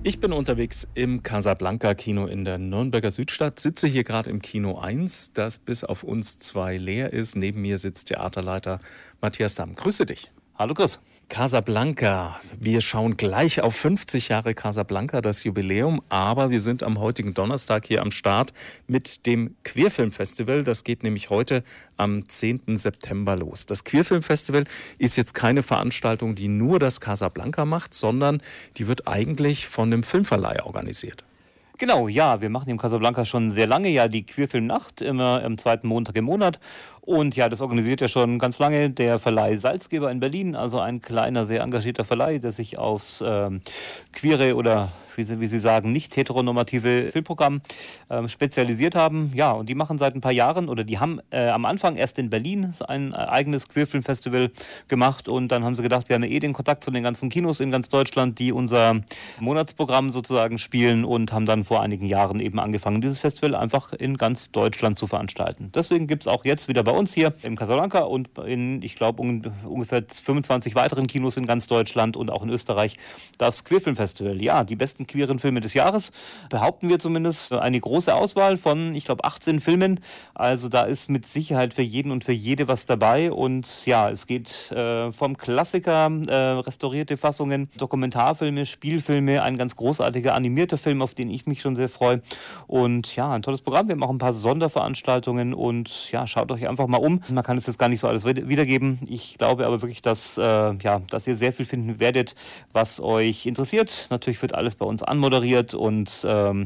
Ich bin unterwegs im Casablanca-Kino in der Nürnberger Südstadt, sitze hier gerade im Kino 1, das bis auf uns zwei leer ist. Neben mir sitzt Theaterleiter Matthias Damm. Grüße dich. Hallo Chris. Casablanca. Wir schauen gleich auf 50 Jahre Casablanca, das Jubiläum. Aber wir sind am heutigen Donnerstag hier am Start mit dem Queerfilmfestival. Das geht nämlich heute am 10. September los. Das Queerfilmfestival ist jetzt keine Veranstaltung, die nur das Casablanca macht, sondern die wird eigentlich von einem Filmverleih organisiert. Genau, ja, wir machen im Casablanca schon sehr lange ja die Queerfilmnacht, immer am zweiten Montag im Monat. Und ja, das organisiert ja schon ganz lange der Verleih Salzgeber in Berlin, also ein kleiner, sehr engagierter Verleih, der sich aufs queere oder wie Sie sagen, nicht heteronormative Filmprogramm spezialisiert haben. Ja, und die machen seit ein paar Jahren, oder die haben am Anfang erst in Berlin ein eigenes Queerfilmfestival gemacht und dann haben sie gedacht, wir haben ja eh den Kontakt zu den ganzen Kinos in ganz Deutschland, die unser Monatsprogramm sozusagen spielen und haben dann vor einigen Jahren eben angefangen, dieses Festival einfach in ganz Deutschland zu veranstalten. Deswegen gibt es auch jetzt wieder bei uns hier im Casablanca und in, ich glaube, ungefähr 25 weiteren Kinos in ganz Deutschland und auch in Österreich das Queerfilmfestival. Ja, die besten queeren Filme des Jahres, behaupten wir zumindest. Eine große Auswahl von, ich glaube, 18 Filmen. Also da ist mit Sicherheit für jeden und für jede was dabei. Und ja, es geht vom Klassiker, restaurierte Fassungen, Dokumentarfilme, Spielfilme, ein ganz großartiger animierter Film, auf den ich mich schon sehr freue. Und ja, ein tolles Programm. Wir haben auch ein paar Sonderveranstaltungen und ja, schaut euch einfach mal um. Man kann es jetzt gar nicht so alles wiedergeben. Ich glaube aber wirklich, dass ihr sehr viel finden werdet, was euch interessiert. Natürlich wird alles bei uns anmoderiert und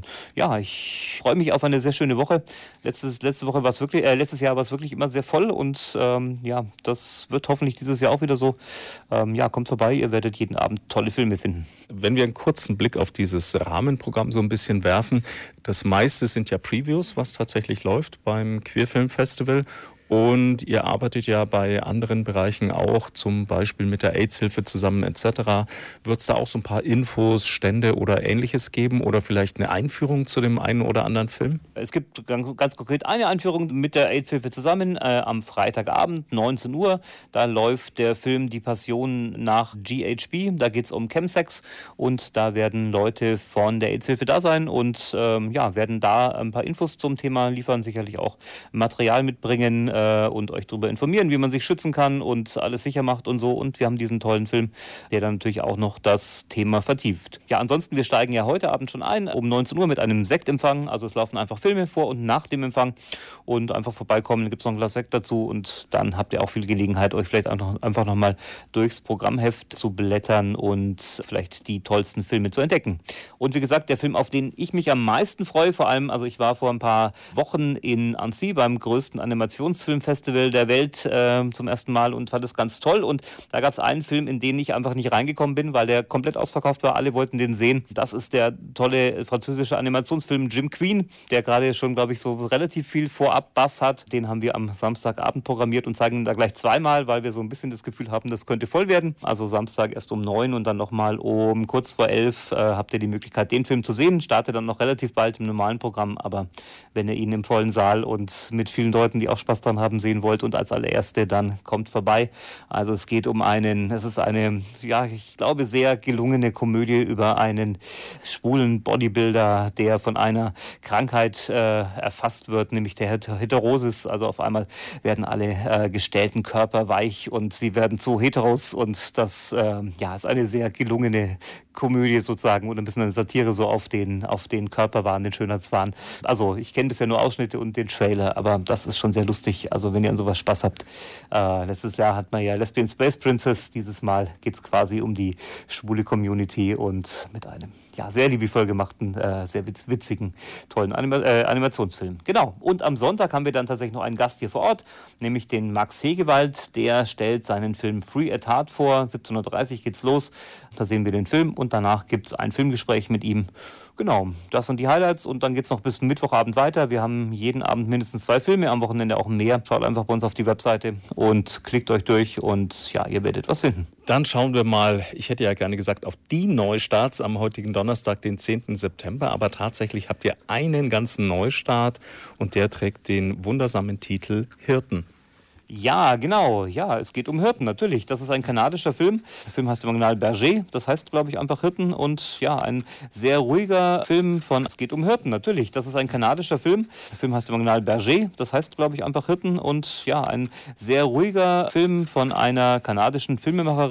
ich freue mich auf eine sehr schöne Woche. Letztes Jahr war es wirklich immer sehr voll und das wird hoffentlich dieses Jahr auch wieder so. Kommt vorbei, ihr werdet jeden Abend tolle Filme finden. Wenn wir einen kurzen Blick auf dieses Rahmenprogramm so ein bisschen werfen, das meiste sind ja Previews, was tatsächlich läuft beim Queerfilmfestival. Und ihr arbeitet ja bei anderen Bereichen auch, zum Beispiel mit der AIDS-Hilfe zusammen etc. Wird es da auch so ein paar Infos, Stände oder Ähnliches geben oder vielleicht eine Einführung zu dem einen oder anderen Film? Es gibt ganz konkret eine Einführung mit der AIDS-Hilfe zusammen am Freitagabend, 19 Uhr. Da läuft der Film Die Passion nach GHB. Da geht es um Chemsex und da werden Leute von der AIDS-Hilfe da sein und werden da ein paar Infos zum Thema liefern, sicherlich auch Material mitbringen und euch darüber informieren, wie man sich schützen kann und alles sicher macht und so. Und wir haben diesen tollen Film, der dann natürlich auch noch das Thema vertieft. Ja, ansonsten, wir steigen ja heute Abend schon ein, um 19 Uhr mit einem Sektempfang. Also es laufen einfach Filme vor und nach dem Empfang und einfach vorbeikommen, dann gibt es noch ein Glas Sekt dazu und dann habt ihr auch viel Gelegenheit, euch vielleicht einfach nochmal durchs Programmheft zu blättern und vielleicht die tollsten Filme zu entdecken. Und wie gesagt, der Film, auf den ich mich am meisten freue, vor allem, also ich war vor ein paar Wochen in Annecy beim größten Animationsfilmfestival der Welt zum ersten Mal und fand es ganz toll. Und da gab es einen Film, in den ich einfach nicht reingekommen bin, weil der komplett ausverkauft war. Alle wollten den sehen. Das ist der tolle französische Animationsfilm Jim Queen, der gerade schon, glaube ich, so relativ viel Vorab-Bass hat. Den haben wir am Samstagabend programmiert und zeigen ihn da gleich zweimal, weil wir so ein bisschen das Gefühl haben, das könnte voll werden. Also Samstag erst um 9 und dann nochmal um kurz vor 11 habt ihr die Möglichkeit, den Film zu sehen. Startet dann noch relativ bald im normalen Programm, aber wenn ihr ihn im vollen Saal und mit vielen Leuten, die auch Spaß dran haben, sehen wollt und als allererste, dann kommt vorbei. Also es geht es ist eine, ich glaube, sehr gelungene Komödie über einen schwulen Bodybuilder, der von einer Krankheit erfasst wird, nämlich der Heterosis. Also auf einmal werden alle gestellten Körper weich und sie werden zu Heteros und das ist eine sehr gelungene Komödie sozusagen und ein bisschen eine Satire so auf den Körperwahn, den Schönheitswahn. Also ich kenne bisher nur Ausschnitte und den Trailer, aber das ist schon sehr lustig. Also wenn ihr an sowas Spaß habt. Letztes Jahr hat man ja Lesbian Space Princess. Dieses Mal geht es quasi um die schwule Community und mit einem sehr liebevoll gemachten, sehr witzigen, tollen Animationsfilm. Genau. Und am Sonntag haben wir dann tatsächlich noch einen Gast hier vor Ort, nämlich den Max Hegewald. Der stellt seinen Film Free at Heart vor. 17:30 Uhr geht's los. Da sehen wir den Film und danach gibt es ein Filmgespräch mit ihm. Genau, das sind die Highlights und dann geht es noch bis Mittwochabend weiter. Wir haben jeden Abend mindestens 2 Filme, am Wochenende auch mehr. Schaut einfach bei uns auf die Webseite und klickt euch durch und ihr werdet was finden. Dann schauen wir mal, ich hätte ja gerne gesagt, auf die Neustarts am heutigen Donnerstag, den 10. September. Aber tatsächlich habt ihr einen ganzen Neustart und der trägt den wundersamen Titel Hirten. Ja, genau. Ja, es geht um Hirten, natürlich. Das ist ein kanadischer Film. Der Film heißt im Original Berger. Das heißt, glaube ich, einfach Hirten. Und ja, ein sehr ruhiger Film von... Es geht um Hirten, natürlich. Das ist ein kanadischer Film. Der Film heißt im Original Berger. Das heißt, glaube ich, einfach Hirten. Und ja, ein sehr ruhiger Film von einer kanadischen Filmemacherin.